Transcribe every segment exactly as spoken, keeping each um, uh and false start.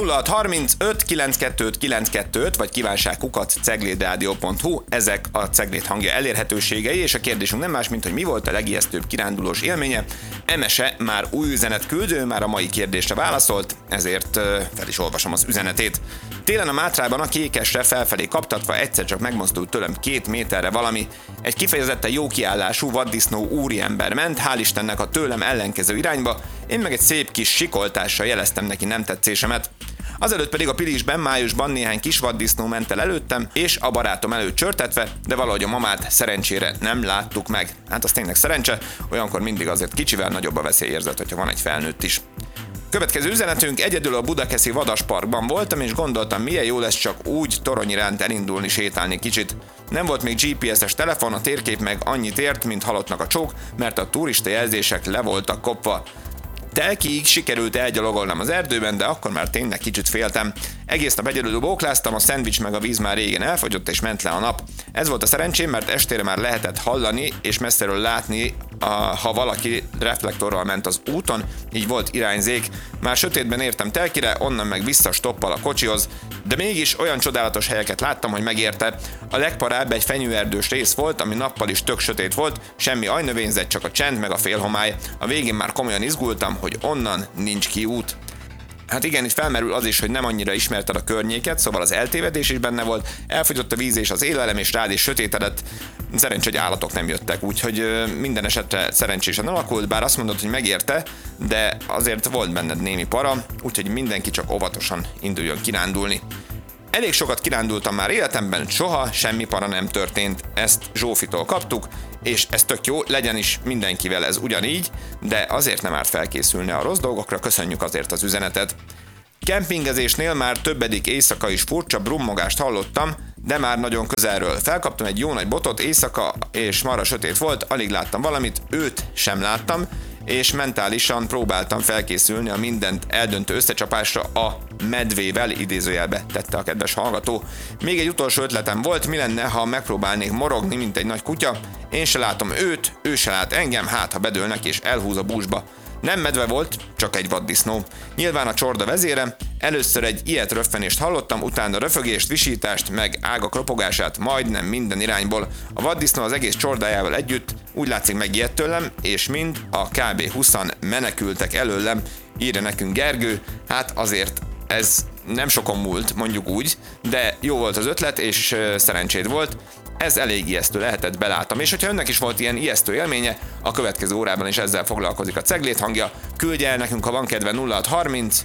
nulla hat harmincöt kilencszázkettőt kilencszázkettőt vagy kívánság kukac ceglédradio pont hu, ezek a Ceglét hangja elérhetőségei, és a kérdésünk nem más, mint hogy mi volt a legijesztőbb kirándulós élménye. Emese már új üzenet küldő, már a mai kérdésre válaszolt, ezért fel is olvasom az üzenetét. Télen a Mátrában a Kékesre felfelé kaptatva egyszer csak megmozdult tőlem két méterre valami. Egy kifejezetten jó kiállású vaddisznó úriember ment, hál' Istennek a tőlem ellenkező irányba, én meg egy szép kis sikoltással jeleztem neki nem tetszésemet. Azelőtt pedig a Pilisben májusban néhány kis vaddisznó ment el előttem, és a barátom előtt csörtetve, de valahogy a mamát szerencsére nem láttuk meg. Hát az tényleg szerencse, olyankor mindig azért kicsivel nagyobb a veszélyérzet, hogyha van egy felnőtt is. Következő üzenetünk: egyedül a Budakeszi Vadasparkban voltam, és gondoltam, milyen jó lesz csak úgy torony iránt elindulni, sétálni kicsit. Nem volt még gé pé es-es telefon, a térkép meg annyit ért, mint halottnak a csók, mert a turista jelzések le voltak kopva. Telkiig sikerült elgyalogolnom az erdőben, de akkor már tényleg kicsit féltem. Egész nap egyedül bókláztam, a szendvics meg a víz már régen elfogyott, és ment le a nap. Ez volt a szerencsém, mert estére már lehetett hallani és messzeről látni, a, ha valaki reflektorral ment az úton, így volt irányzék. Már sötétben értem Telkire, onnan meg vissza stoppal a kocsihoz, de mégis olyan csodálatos helyeket láttam, hogy megérte. A legparább egy fenyőerdős rész volt, ami nappal is tök sötét volt, semmi ajnövényzet, csak a csend meg a félhomály. A végén már komolyan izgultam, hogy onnan nincs kiút. Hát igen, itt felmerül az is, hogy nem annyira ismerted a környéket, szóval az eltévedés is benne volt, elfogyott a víz és az élelem, és rád is sötétedett. Szerencsé, hogy állatok nem jöttek, úgyhogy minden esetre szerencsésen alakult, bár azt mondod, hogy megérte, de azért volt benned némi para, úgyhogy mindenki csak óvatosan induljon kirándulni. Elég sokat kirándultam már életemben, soha semmi para nem történt, ezt Zsófitól kaptuk, és ez tök jó, legyen is mindenkivel ez ugyanígy, de azért nem árt felkészülni a rossz dolgokra, köszönjük azért az üzenetet. Kempingezésnél már többedik éjszaka is furcsa brummogást hallottam, de már nagyon közelről. Felkaptam egy jó nagy botot, éjszaka és marha sötét volt, alig láttam valamit, őt sem láttam, és mentálisan próbáltam felkészülni a mindent eldöntő összecsapásra a medvével, idézőjelbe tette a kedves hallgató. Még egy utolsó ötletem volt, mi lenne, ha megpróbálnék morogni, mint egy nagy kutya. Én se látom őt, ő se lát engem, hát ha bedőlnek és elhúz a búzsba. Nem medve volt, csak egy vaddisznó. Nyilván a csorda vezére. Először egy ilyet röffenést hallottam, utána röfögést, visítást, meg ágak ropogását majdnem minden irányból. A vaddisznó az egész csordájával együtt úgy látszik megijedt tőlem, és mind a kb. húszan menekültek előlem, írja nekünk Gergő. Hát azért ez nem sokon múlt, mondjuk úgy, de jó volt az ötlet, és szerencséd volt. Ez elég ijesztő lehetett, beláttam. És hogyha önnek is volt ilyen ijesztő élménye, a következő órában is ezzel foglalkozik a Ceglét hangja. Küldje el nekünk, ha van kedve, nulla hat harminc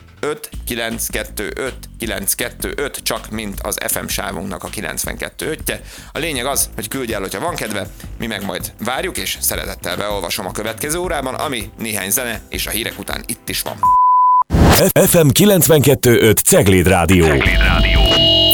öt kilencszázkettőt kilencszázkettőt, csak mint az ef em sávunknak a kilencvenkettő ötje. A lényeg az, hogy küldje el, hogyha van kedve, mi meg majd várjuk, és szeretettel beolvasom a következő órában, ami néhány zene, és a hírek után itt is van. ef em kilencvenkettő öt Cegléd Rádió. Cegléd Rádió.